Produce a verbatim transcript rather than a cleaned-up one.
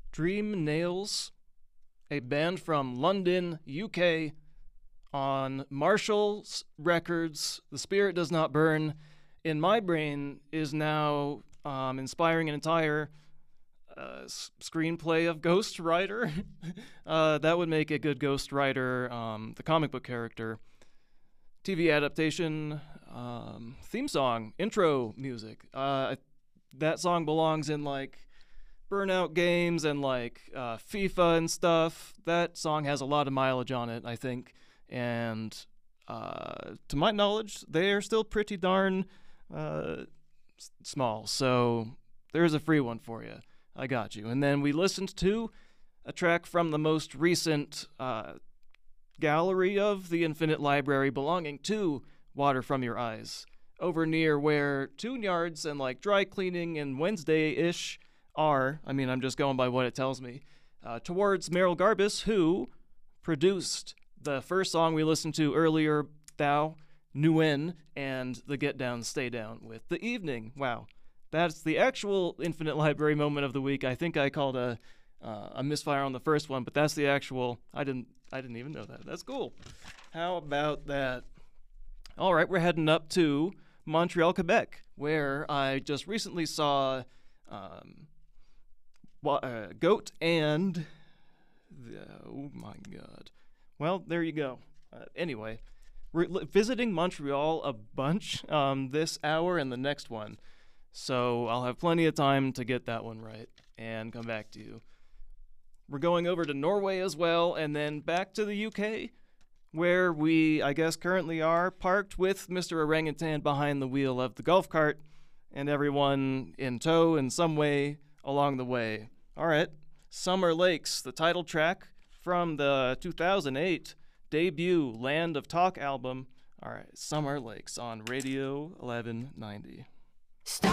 Dream Nails, a band from London, U K, on Marshall's Records. The Spirit Does Not Burn, in my brain, is now um, inspiring an entire uh, s- screenplay of Ghost Rider. uh, that would make a good Ghost Rider, um, the comic book character. T V adaptation, um, theme song, intro music. Uh, that song belongs in like Burnout games and like uh, FIFA and stuff. That song has a lot of mileage on it, I think. And uh, to my knowledge, they are still pretty darn uh, s- small. So there's a free one for you. I got you. And then we listened to a track from the most recent uh, gallery of the Infinite Library belonging to Water From Your Eyes, over near where Tune Yards and like dry cleaning and Wednesday-ish are. I mean, I'm just going by what it tells me. Uh, towards Meryl Garbus, who produced the first song we listened to earlier, Thou, Nguyen, and the Get Down, Stay Down with The Evening. Wow. That's the actual Infinite Library moment of the week. I think I called a uh, a misfire on the first one, but that's the actual. I didn't I didn't even know that. That's cool. How about that? All right, we're heading up to Montreal, Quebec, where I just recently saw um, uh, Goat and the, oh my god. Well, there you go. Uh, anyway, we're li- visiting Montreal a bunch um, this hour and the next one, so I'll have plenty of time to get that one right and come back to you. We're going over to Norway as well, and then back to the U K, where we, I guess, currently are parked with Mister Orangutan behind the wheel of the golf cart and everyone in tow in some way along the way. All right, Summer Lakes, the title track from the two thousand eight debut Land of Talk album. All right, Summer Lakes on Radio eleven ninety.